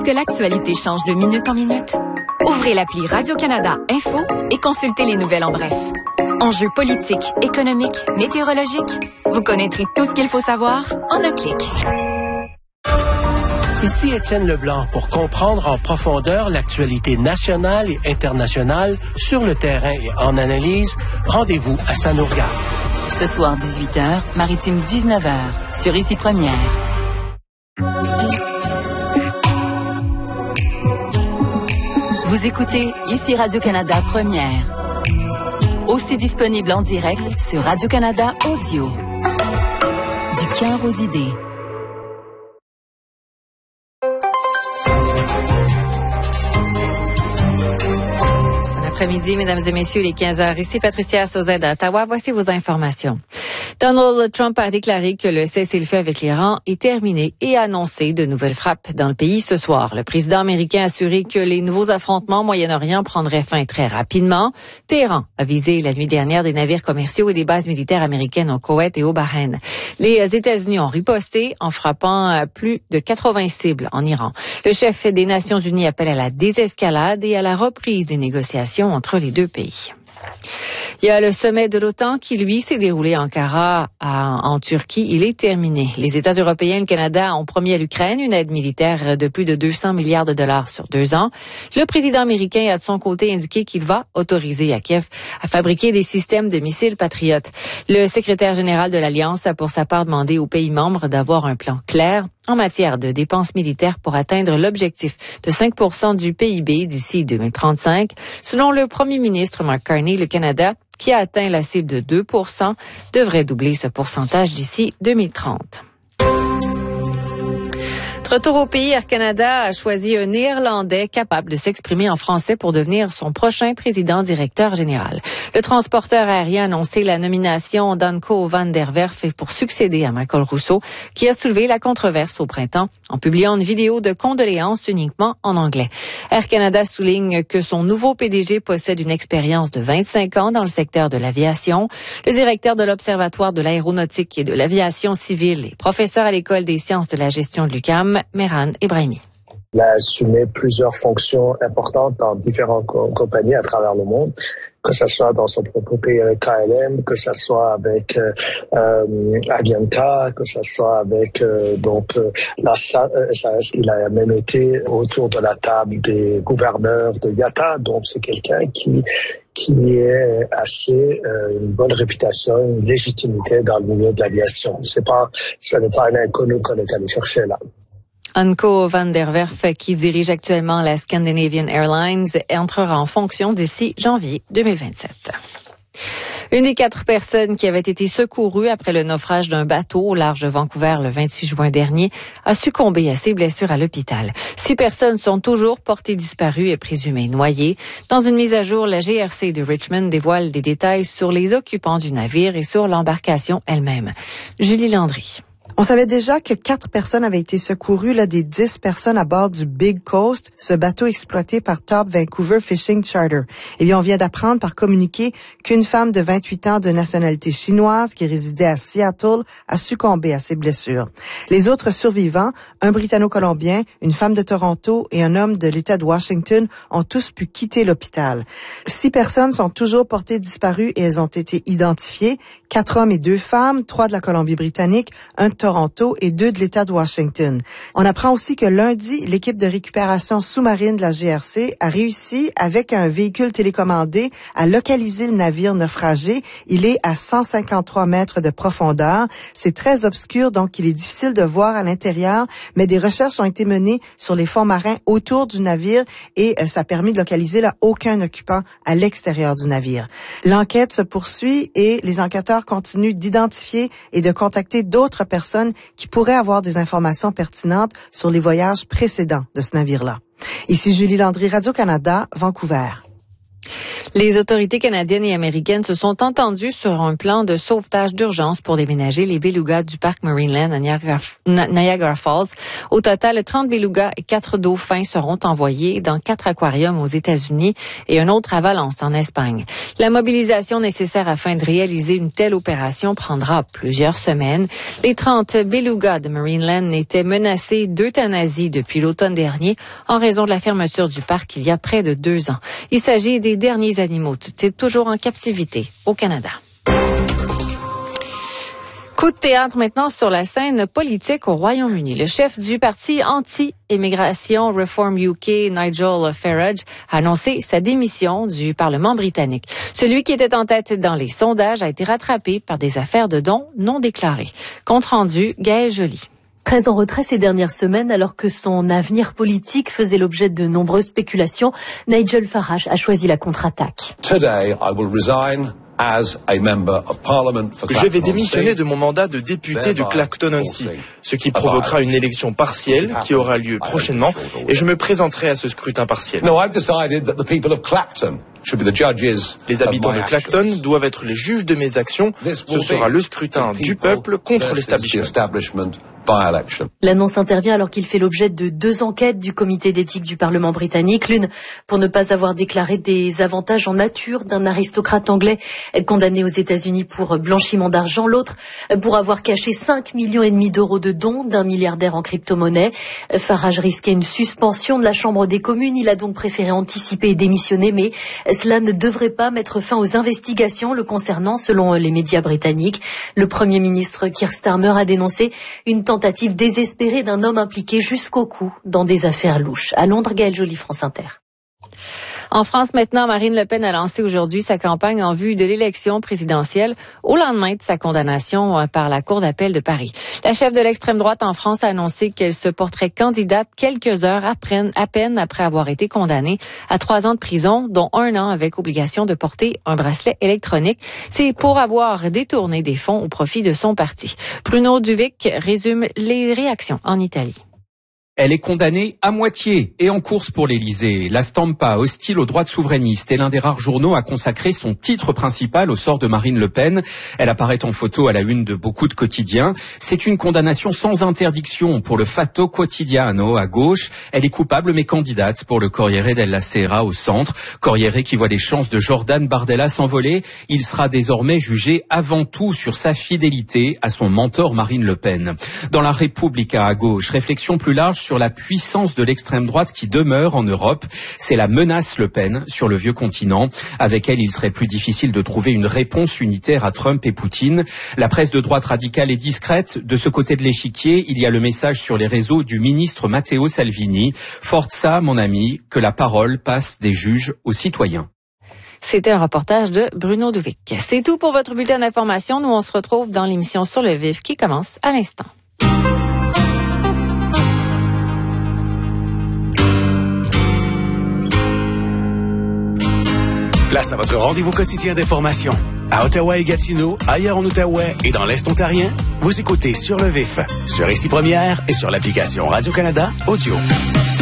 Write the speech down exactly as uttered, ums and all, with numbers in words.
que l'actualité change de minute en minute? Ouvrez l'appli Radio-Canada Info et consultez les nouvelles en bref. Enjeux politiques, économiques, météorologiques. Vous connaîtrez tout ce qu'il faut savoir en un clic. Ici Étienne Leblanc pour comprendre en profondeur l'actualité nationale et internationale sur le terrain et en analyse. Rendez-vous à Ça nous regarde. Ce soir dix-huit heures, Maritime dix-neuf heures, sur Ici Première. Vous écoutez Ici Radio-Canada Première. Aussi disponible en direct sur Radio-Canada Audio. Du cœur aux idées. Après-midi, mesdames et messieurs, les quinze heures. Ici Patricia Sauzet d'Ottawa. Voici vos informations. Donald Trump a déclaré que le cessez-le-feu avec l'Iran est terminé et a annoncé de nouvelles frappes dans le pays ce soir. Le président américain a assuré que les nouveaux affrontements au Moyen-Orient prendraient fin très rapidement. Téhéran a visé la nuit dernière des navires commerciaux et des bases militaires américaines au Koweït et au Bahreïn. Les États-Unis ont riposté en frappant plus de quatre-vingts cibles en Iran. Le chef des Nations unies appelle à la désescalade et à la reprise des négociations entre les deux pays. Il y a le sommet de l'OTAN qui, lui, s'est déroulé à Ankara, à, en Turquie. Il est terminé. Les États européens et le Canada ont promis à l'Ukraine une aide militaire de plus de deux cents milliards de dollars sur deux ans. Le président américain a de son côté indiqué qu'il va autoriser à Kiev à fabriquer des systèmes de missiles patriotes. Le secrétaire général de l'Alliance a pour sa part demandé aux pays membres d'avoir un plan clair en matière de dépenses militaires pour atteindre l'objectif de cinq pour cent du P I B d'ici deux mille trente-cinq. Selon le premier ministre Mark Carney, le Canada, qui a atteint la cible de deux pour cent, devrait doubler ce pourcentage d'ici deux mille trente. De retour au pays, Air Canada a choisi un Néerlandais capable de s'exprimer en français pour devenir son prochain président-directeur général. Le transporteur aérien a annoncé la nomination d'Anko van der Werf pour succéder à Michael Rousseau, qui a soulevé la controverse au printemps en publiant une vidéo de condoléances uniquement en anglais. Air Canada souligne que son nouveau P D G possède une expérience de vingt-cinq ans dans le secteur de l'aviation. Le directeur de l'Observatoire de l'aéronautique et de l'aviation civile et professeur à l'École des sciences de la gestion de l'U Q A M, Mehran Ebrahimi. Il a assumé plusieurs fonctions importantes dans différentes co- compagnies à travers le monde, que ce soit dans son propre pays avec K L M, que ce soit avec euh, euh, Avianca, que ce soit avec euh, donc euh, la S A S. Il a même été autour de la table des gouverneurs de I A T A, donc c'est quelqu'un qui qui est assez euh, une bonne réputation, une légitimité dans le milieu de l'aviation. C'est pas, ce n'est pas un inconnu qu'on est allé chercher là. Anko van der Werf, qui dirige actuellement la Scandinavian Airlines, entrera en fonction d'ici janvier deux mille vingt-sept. Une des quatre personnes qui avaient été secourues après le naufrage d'un bateau au large de Vancouver le vingt-huit juin dernier a succombé à ses blessures à l'hôpital. Six personnes sont toujours portées disparues et présumées noyées. Dans une mise à jour, la G R C de Richmond dévoile des détails sur les occupants du navire et sur l'embarcation elle-même. Julie Landry. On savait déjà que quatre personnes avaient été secourues, là, des dix personnes à bord du Big Coast, ce bateau exploité par Top Vancouver Fishing Charter. Eh bien, on vient d'apprendre par communiqué qu'une femme de vingt-huit ans de nationalité chinoise qui résidait à Seattle a succombé à ses blessures. Les autres survivants, un Britanno-Colombien, une femme de Toronto et un homme de l'État de Washington, ont tous pu quitter l'hôpital. Six personnes sont toujours portées disparues et elles ont été identifiées. Quatre hommes et deux femmes, trois de la Colombie-Britannique, un de Toronto et deux de l'État de Washington. On apprend aussi que lundi, l'équipe de récupération sous-marine de la G R C a réussi, avec un véhicule télécommandé, à localiser le navire naufragé. Il est à cent cinquante-trois mètres de profondeur. C'est très obscur, donc il est difficile de voir à l'intérieur, mais des recherches ont été menées sur les fonds marins autour du navire et euh, ça a permis de localiser là aucun occupant à l'extérieur du navire. L'enquête se poursuit et les enquêteurs continuent d'identifier et de contacter d'autres personnes qui pourraient avoir des informations pertinentes sur les voyages précédents de ce navire-là. Ici Julie Landry, Radio-Canada, Vancouver. Les autorités canadiennes et américaines se sont entendues sur un plan de sauvetage d'urgence pour déménager les belugas du parc Marineland à Niagara, Niagara Falls. Au total, trente belugas et quatre dauphins seront envoyés dans quatre aquariums aux États-Unis et un autre à Valence en Espagne. La mobilisation nécessaire afin de réaliser une telle opération prendra plusieurs semaines. Les trente belugas de Marineland étaient menacés d'euthanasie depuis l'automne dernier en raison de la fermeture du parc il y a près de deux ans. Il s'agit des derniers animaux de type toujours en captivité au Canada. Coup de théâtre maintenant sur la scène politique au Royaume-Uni. Le chef du parti anti-immigration Reform U K, Nigel Farage, a annoncé sa démission du Parlement britannique. Celui qui était en tête dans les sondages a été rattrapé par des affaires de dons non déclarés. Compte rendu, Gaël Joly. Très en retrait ces dernières semaines, alors que son avenir politique faisait l'objet de nombreuses spéculations, Nigel Farage a choisi la contre-attaque. Today, I will resign as a member of Parliament for Je vais démissionner de mon mandat de député de Clacton-on-Sea, ce qui provoquera une élection partielle qui aura lieu prochainement, et je me présenterai à ce scrutin partiel. No, I've decided that the people of Clacton should be the judges. Les habitants de Clacton doivent être les juges de mes actions. Ce sera le scrutin du peuple contre l'establishment. L'annonce intervient alors qu'il fait l'objet de deux enquêtes du comité d'éthique du Parlement britannique, l'une pour ne pas avoir déclaré des avantages en nature d'un aristocrate anglais condamné aux États-Unis pour blanchiment d'argent, l'autre pour avoir caché cinq millions et demi d'euros de dons d'un milliardaire en crypto-monnaie. Farage risquait une suspension de la Chambre des communes, il a donc préféré anticiper et démissionner, mais cela ne devrait pas mettre fin aux investigations le concernant, selon les médias britanniques. Le Premier ministre Keir Starmer a dénoncé une tentative tentative désespérée d'un homme impliqué jusqu'au cou dans des affaires louches. À Londres, Gaël Joly, France Inter. En France, maintenant, Marine Le Pen a lancé aujourd'hui sa campagne en vue de l'élection présidentielle au lendemain de sa condamnation par la Cour d'appel de Paris. La chef de l'extrême droite en France a annoncé qu'elle se porterait candidate quelques heures après, à peine après avoir été condamnée à trois ans de prison, dont un an avec obligation de porter un bracelet électronique. C'est pour avoir détourné des fonds au profit de son parti. Bruno Duvic résume les réactions en Italie. Elle est condamnée à moitié et en course pour l'Élysée. La Stampa, hostile aux droits souverainistes, est l'un des rares journaux à consacrer son titre principal au sort de Marine Le Pen. Elle apparaît en photo à la une de beaucoup de quotidiens. C'est une condamnation sans interdiction pour le Fatto Quotidiano à gauche. Elle est coupable mais candidate pour le Corriere della Sera au centre. Corriere qui voit les chances de Jordan Bardella s'envoler. Il sera désormais jugé avant tout sur sa fidélité à son mentor Marine Le Pen. Dans la Repubblica à gauche, réflexion plus large sur la puissance de l'extrême droite qui demeure en Europe. C'est la menace Le Pen sur le vieux continent. Avec elle, il serait plus difficile de trouver une réponse unitaire à Trump et Poutine. La presse de droite radicale est discrète. De ce côté de l'échiquier, il y a le message sur les réseaux du ministre Matteo Salvini. Forza, mon ami, que la parole passe des juges aux citoyens. C'était un reportage de Bruno Duvic. C'est tout pour votre bulletin d'information. Nous, on se retrouve dans l'émission Sur le vif qui commence à l'instant. Place à votre rendez-vous quotidien d'information. À Ottawa et Gatineau, ailleurs en Outaouais et dans l'Est ontarien, vous écoutez Sur le vif, sur Ici Première et sur l'application Radio-Canada Audio.